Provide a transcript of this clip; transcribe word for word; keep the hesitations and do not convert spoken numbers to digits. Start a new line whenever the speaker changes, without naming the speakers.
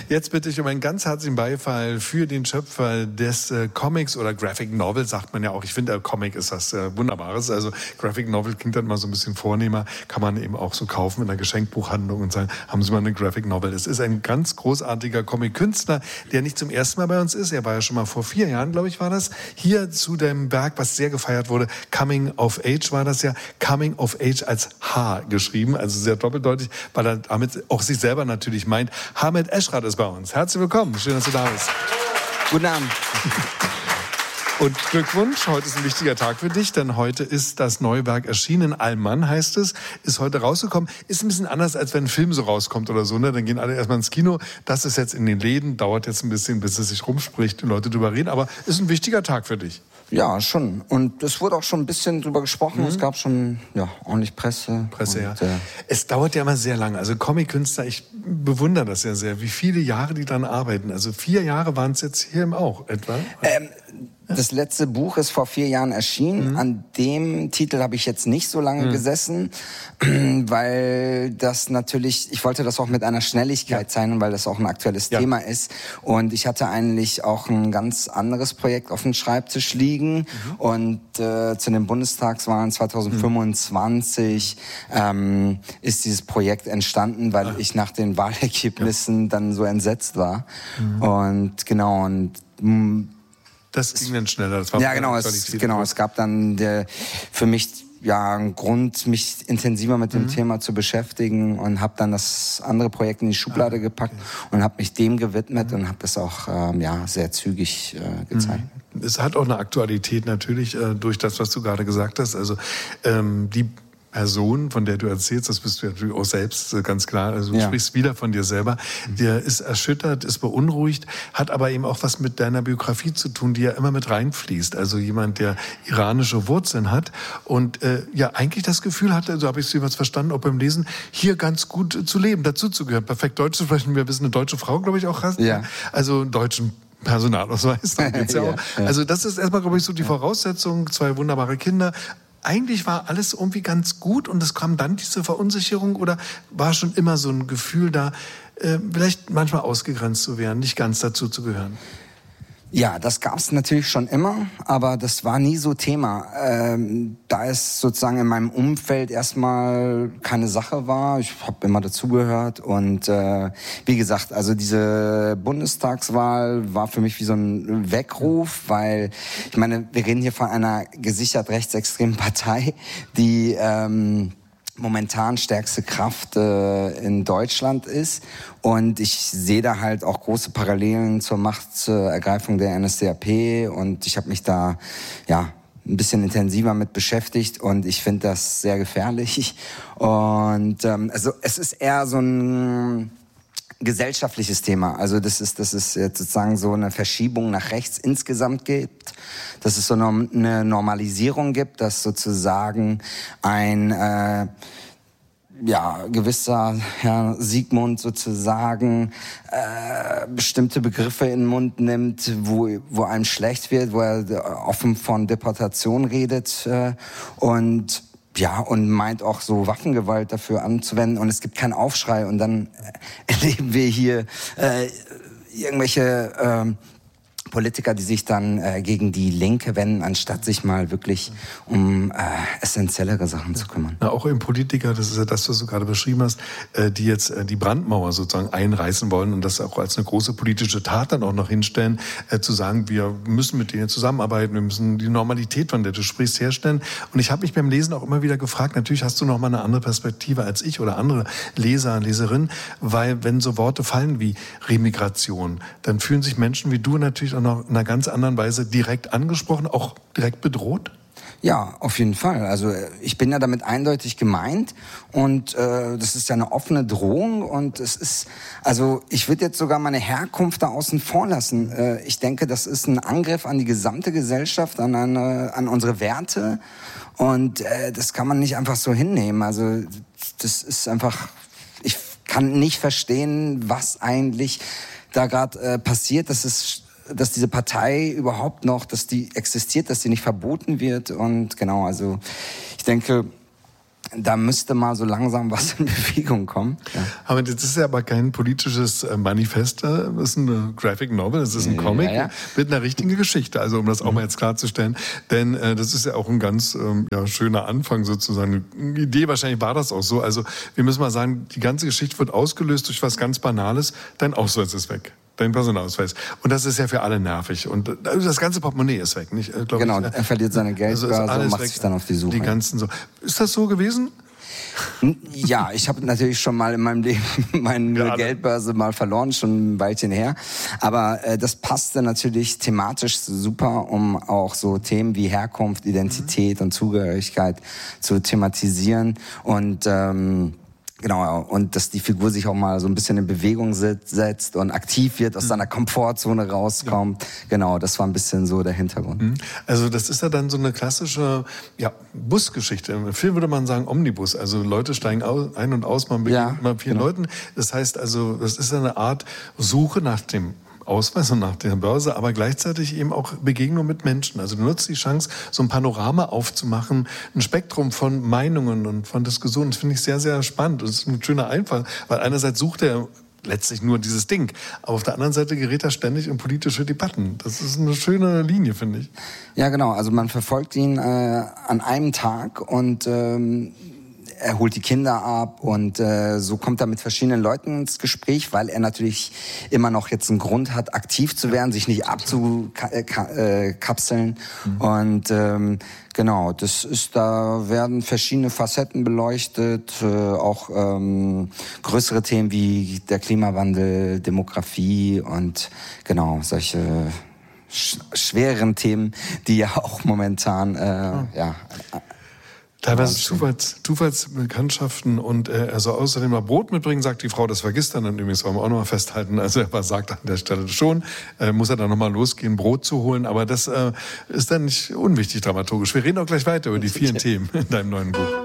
Jetzt bitte ich um einen ganz herzlichen Beifall für den Schöpfer des äh, Comics oder Graphic Novel, sagt man ja auch. Ich finde, äh, Comic ist was äh, Wunderbares. Also Graphic Novel klingt dann mal so ein bisschen vornehmer. Kann man eben auch so kaufen in einer Geschenkbuchhandlung und sagen, haben Sie mal eine Graphic Novel. Es ist ein ganz großartiger Comic-Künstler, der nicht zum ersten Mal bei uns ist. Er war ja schon mal vor vier Jahren, glaube ich, war das. Hier zu dem Werk, was sehr gefeiert wurde. Coming of Age war das ja. Coming of Age als H geschrieben, also sehr doppeldeutig, weil er damit auch sich selber natürlich meint. Hamed Eschrat ist bei uns. Herzlich willkommen. Schön, dass du da bist.
Guten Abend.
Und Glückwunsch, heute ist ein wichtiger Tag für dich, denn heute ist das neue Werk erschienen. Allmann heißt es, ist heute rausgekommen. Ist ein bisschen anders, als wenn ein Film so rauskommt oder so, ne? Dann gehen alle erstmal ins Kino. Das ist jetzt in den Läden, dauert jetzt ein bisschen, bis es sich rumspricht und Leute drüber reden. Aber ist ein wichtiger Tag für dich.
Ja, schon. Und es wurde auch schon ein bisschen drüber gesprochen. Mhm. Es gab schon ja, ordentlich Presse.
Presse,
und,
ja.
Äh,
es dauert ja immer sehr lange. Also Comic-Künstler, ich bewundere das ja sehr, wie viele Jahre die dann arbeiten. Also vier Jahre waren es jetzt hier auch etwa.
Ähm, Das letzte Buch ist vor vier Jahren erschienen. Mhm. An dem Titel habe ich jetzt nicht so lange mhm. gesessen, weil das natürlich, ich wollte das auch mit einer Schnelligkeit ja. zeigen, weil das auch ein aktuelles ja. Thema ist. Und ich hatte eigentlich auch ein ganz anderes Projekt auf dem Schreibtisch liegen. Mhm. Und äh, zu den Bundestagswahlen zwanzig fünfundzwanzig mhm. ähm, ist dieses Projekt entstanden, weil ah. ich nach den Wahlergebnissen ja. dann so entsetzt war. Mhm. Und genau, und mh,
das ging dann schneller. Das war
ja, genau. Es, genau. Es gab dann der, für mich ja einen Grund, mich intensiver mit dem mhm. Thema zu beschäftigen und habe dann das andere Projekt in die Schublade ah, gepackt okay. und habe mich dem gewidmet mhm. und habe das auch ähm, ja sehr zügig äh, gezeigt.
Mhm. Es hat auch eine Aktualität natürlich äh, durch das, was du gerade gesagt hast. Also ähm, die Person, von der du erzählst, das bist du natürlich auch selbst ganz klar, also du ja. sprichst wieder von dir selber, der ist erschüttert, ist beunruhigt, hat aber eben auch was mit deiner Biografie zu tun, die ja immer mit reinfließt. Also jemand, der iranische Wurzeln hat und äh, ja eigentlich das Gefühl hatte, so habe ich es jeweils verstanden, auch beim Lesen, hier ganz gut zu leben, dazuzugehören, perfekt Deutsch zu sprechen. Wir wissen, eine deutsche Frau, glaube ich, auch hast.
Ja.
Also einen deutschen Personalausweis. Gibt's ja auch. ja, ja. Also das ist erstmal, glaube ich, so die Voraussetzung, zwei wunderbare Kinder. Eigentlich war alles irgendwie ganz gut und es kam dann diese Verunsicherung oder war schon immer so ein Gefühl da, äh, vielleicht manchmal ausgegrenzt zu werden, nicht ganz dazu zu gehören?
Ja, das gab es natürlich schon immer, aber das war nie so Thema. Ähm, da es sozusagen in meinem Umfeld erstmal keine Sache war, ich habe immer dazugehört und äh, wie gesagt, also diese Bundestagswahl war für mich wie so ein Weckruf, weil ich meine, wir reden hier von einer gesichert rechtsextremen Partei, die ähm, momentan stärkste Kraft äh, in Deutschland ist. Und ich sehe da halt auch große Parallelen zur Machtergreifung der N S D A P. Und ich habe mich da ja ein bisschen intensiver mit beschäftigt. Und ich finde das sehr gefährlich. Und ähm, also es ist eher so ein gesellschaftliches Thema. Also das ist, das ist jetzt sozusagen so eine Verschiebung nach rechts insgesamt gibt, dass es so eine Normalisierung gibt, dass sozusagen ein äh, ja gewisser Herr Sigmund sozusagen äh, bestimmte Begriffe in den Mund nimmt, wo wo einem schlecht wird, wo er offen von Deportation redet äh, und ja, und meint auch so Waffengewalt dafür anzuwenden und es gibt keinen Aufschrei und dann erleben wir hier äh, irgendwelche äh, Politiker, die sich dann äh, gegen die Linke wenden, anstatt sich mal wirklich um äh, essentiellere Sachen zu kümmern.
Na, auch eben Politiker, das ist ja das, was du gerade beschrieben hast, äh, die jetzt äh, die Brandmauer sozusagen einreißen wollen und das auch als eine große politische Tat dann auch noch hinstellen, äh, zu sagen, wir müssen mit denen zusammenarbeiten, wir müssen die Normalität, von der du sprichst, herstellen. Und ich habe mich beim Lesen auch immer wieder gefragt, natürlich hast du noch mal eine andere Perspektive als ich oder andere Leser, Leserinnen, weil wenn so Worte fallen wie Remigration, dann fühlen sich Menschen wie du natürlich auch noch in einer ganz anderen Weise direkt angesprochen, auch direkt bedroht?
Ja, auf jeden Fall. Also ich bin ja damit eindeutig gemeint und äh, das ist ja eine offene Drohung und es ist, also ich würde jetzt sogar meine Herkunft da außen vor lassen. Äh, ich denke, das ist ein Angriff an die gesamte Gesellschaft, an, eine, an unsere Werte und äh, das kann man nicht einfach so hinnehmen. Also das ist einfach, ich kann nicht verstehen, was eigentlich da gerade äh, passiert. Das ist dass diese Partei überhaupt noch, dass die existiert, dass die nicht verboten wird und genau, also ich denke, da müsste mal so langsam was in Bewegung kommen. Ja.
Aber das ist ja aber kein politisches Manifest, das ist eine Graphic Novel, das ist ein Comic ja, ja. mit einer richtigen Geschichte, also um das auch mal jetzt klarzustellen, denn äh, das ist ja auch ein ganz ähm, ja, schöner Anfang sozusagen, eine Idee, wahrscheinlich war das auch so, also wir müssen mal sagen, die ganze Geschichte wird ausgelöst durch was ganz Banales, dein Ausweis ist weg. Dein Personalausweis. Und das ist ja für alle nervig. Und also das ganze Portemonnaie ist weg, nicht?
Genau,
ich,
er verliert seine Geldbörse also und macht weg, sich dann auf die Suche.
Die ganzen so. Ist das so gewesen?
Ja, ich habe natürlich schon mal in meinem Leben meine ja, Geldbörse mal verloren, schon ein Weilchen her. Aber äh, das passte natürlich thematisch super, um auch so Themen wie Herkunft, Identität mhm. und Zugehörigkeit zu thematisieren. Und ähm, Genau, und dass die Figur sich auch mal so ein bisschen in Bewegung setzt und aktiv wird, aus seiner Komfortzone rauskommt. Ja. Genau, das war ein bisschen so der Hintergrund.
Also das ist ja dann so eine klassische ja, Busgeschichte. Im Film würde man sagen Omnibus. Also Leute steigen ein und aus, man begegnet ja, immer vielen genau. Leuten. Das heißt also, das ist eine Art Suche nach dem Ausweis und nach der Börse, aber gleichzeitig eben auch Begegnung mit Menschen. Also du nutzt die Chance, so ein Panorama aufzumachen, ein Spektrum von Meinungen und von Diskussionen. Das finde ich sehr, sehr spannend. Das ist ein schöner Einfall, weil einerseits sucht er letztlich nur dieses Ding, aber auf der anderen Seite gerät er ständig in politische Debatten. Das ist eine schöne Linie, finde ich.
Ja, genau. Also man verfolgt ihn äh, an einem Tag und ähm er holt die Kinder ab und äh, so kommt er mit verschiedenen Leuten ins Gespräch, weil er natürlich immer noch jetzt einen Grund hat, aktiv zu werden, sich nicht abzukapseln. Mhm. Und ähm, genau, das ist, da werden verschiedene Facetten beleuchtet, äh, auch ähm, größere Themen wie der Klimawandel, Demografie und genau solche sch- schwereren Themen, die ja auch momentan äh, mhm. ja
teilweise Zufalls, Zufallsbekanntschaften und äh, er soll außerdem mal Brot mitbringen, sagt die Frau, das vergisst er dann übrigens, wollen wir auch noch mal festhalten, also er sagt an der Stelle schon, äh, muss er dann noch mal losgehen, Brot zu holen, aber das äh, ist dann nicht unwichtig dramaturgisch. Wir reden auch gleich weiter über die vielen Themen in deinem neuen Buch.